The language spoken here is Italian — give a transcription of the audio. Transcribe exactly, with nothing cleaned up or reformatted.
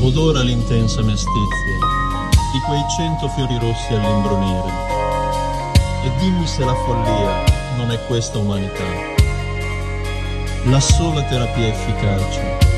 odora l'intensa mestizia di quei cento fiori rossi all'imbrunire. E dimmi se la follia non è questa umanità, la sola terapia efficace